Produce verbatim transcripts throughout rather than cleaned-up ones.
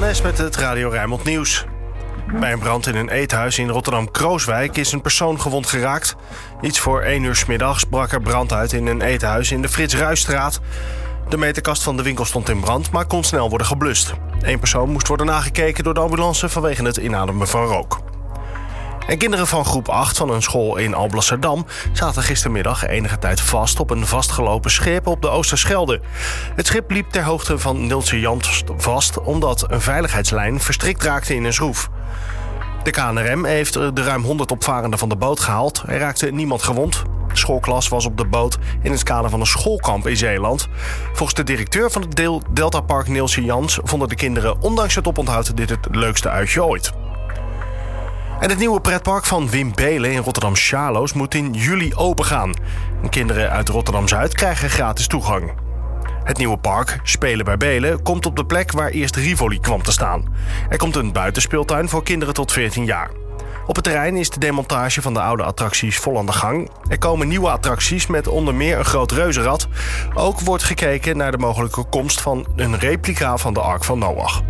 West met het Radio Rijnmond Nieuws. Bij een brand in een eethuis in Rotterdam-Krooswijk is een persoon gewond geraakt. Iets voor één uur 's middags brak er brand uit in een eethuis in de Frits Ruysstraat. De meterkast van de winkel stond in brand, maar kon snel worden geblust. Eén persoon moest worden nagekeken door de ambulance vanwege het inademen van rook. En kinderen van groep acht van een school in Alblasserdam zaten gistermiddag enige tijd vast op een vastgelopen schip op de Oosterschelde. Het schip liep ter hoogte van Neeltje Jans vast omdat een veiligheidslijn verstrikt raakte in een schroef. De K N R M heeft de ruim honderd opvarenden van de boot gehaald. Er raakte niemand gewond. De schoolklas was op de boot in het kader van een schoolkamp in Zeeland. Volgens de directeur van het Del- Deltapark Neeltje Jans vonden de kinderen ondanks het oponthoud dit het leukste uitje ooit. En het nieuwe pretpark van Wim Beelen in Rotterdam-Charloes moet in juli opengaan. Kinderen uit Rotterdam-Zuid krijgen gratis toegang. Het nieuwe park, Spelen bij Beelen, komt op de plek waar eerst Rivoli kwam te staan. Er komt een buitenspeeltuin voor kinderen tot veertien jaar. Op het terrein is de demontage van de oude attracties vol aan de gang. Er komen nieuwe attracties met onder meer een groot reuzenrad. Ook wordt gekeken naar de mogelijke komst van een replica van de Ark van Noach.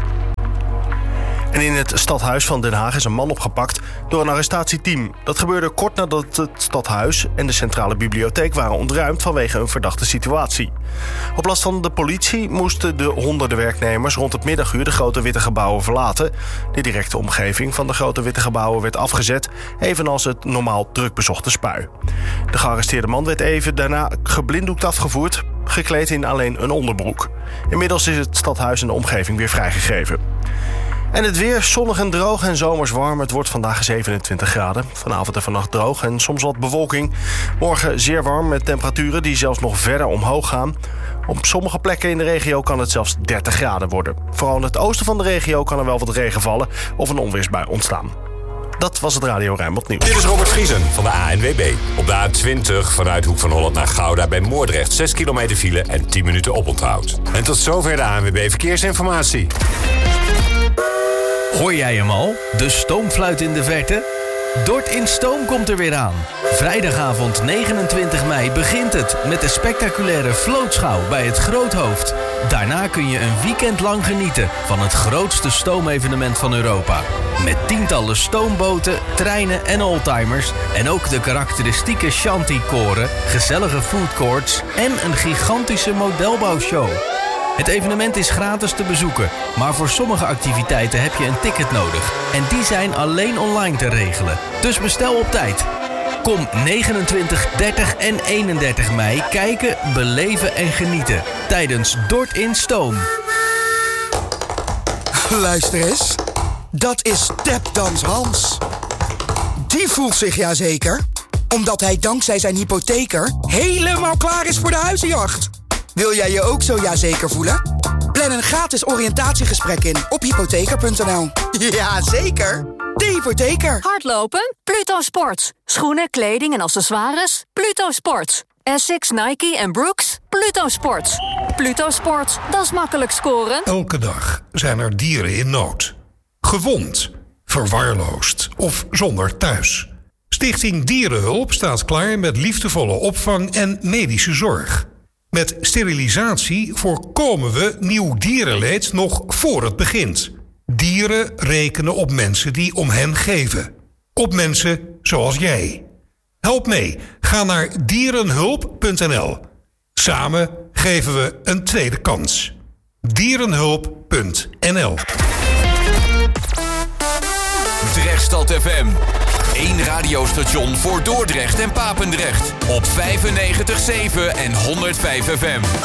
En in het stadhuis van Den Haag is een man opgepakt door een arrestatieteam. Dat gebeurde kort nadat het stadhuis en de centrale bibliotheek waren ontruimd vanwege een verdachte situatie. Op last van de politie moesten de honderden werknemers rond het middaguur de grote witte gebouwen verlaten. De directe omgeving van de grote witte gebouwen werd afgezet, evenals het normaal druk bezochte Spui. De gearresteerde man werd even daarna geblinddoekt afgevoerd, gekleed in alleen een onderbroek. Inmiddels is het stadhuis en de omgeving weer vrijgegeven. En het weer, zonnig en droog en zomers warm. Het wordt vandaag zevenentwintig graden. Vanavond en vannacht droog en soms wat bewolking. Morgen zeer warm met temperaturen die zelfs nog verder omhoog gaan. Op sommige plekken in de regio kan het zelfs dertig graden worden. Vooral in het oosten van de regio kan er wel wat regen vallen of een onweersbui ontstaan. Dat was het Radio Rijnmond Nieuws. Dit is Robert Vriesen van de A N W B. Op de A twintig vanuit Hoek van Holland naar Gouda bij Moordrecht. zes kilometer file en tien minuten oponthoud. En tot zover de A N W B Verkeersinformatie. Hoor jij hem al? De stoomfluit in de verte? Dort in Stoom komt er weer aan. Vrijdagavond negenentwintig mei begint het met de spectaculaire vlootschouw bij het Groothoofd. Daarna kun je een weekend lang genieten van het grootste stoomevenement van Europa. Met tientallen stoomboten, treinen en oldtimers. En ook de karakteristieke shanty-koren, gezellige foodcourts en een gigantische modelbouwshow. Het evenement is gratis te bezoeken, maar voor sommige activiteiten heb je een ticket nodig. En die zijn alleen online te regelen. Dus bestel op tijd. Kom negenentwintig, dertig en eenendertig mei kijken, beleven en genieten tijdens Dort in Stoom. Luister eens, dat is Tapdans Hans. Die voelt zich ja zeker, omdat hij dankzij zijn hypotheker helemaal klaar is voor de huizenjacht. Wil jij je ook zo ja zeker voelen? Plan een gratis oriëntatiegesprek in op hypotheker punt n l. Ja, zeker. De hypotheker. Hardlopen? Pluto Sports. Schoenen, kleding en accessoires? Pluto Sports. Essex, Nike en Brooks? Pluto Sports. Pluto Sports, dat is makkelijk scoren. Elke dag zijn er dieren in nood. Gewond, verwaarloosd of zonder thuis. Stichting Dierenhulp staat klaar met liefdevolle opvang en medische zorg. Met sterilisatie voorkomen we nieuw dierenleed nog voor het begint. Dieren rekenen op mensen die om hen geven. Op mensen zoals jij. Help mee. Ga naar dierenhulp punt n l. Samen geven we een tweede kans. dierenhulp punt n l. Drechtstad F M. Eén radiostation voor Dordrecht en Papendrecht. Op vijfennegentig komma zeven en honderdvijf F M.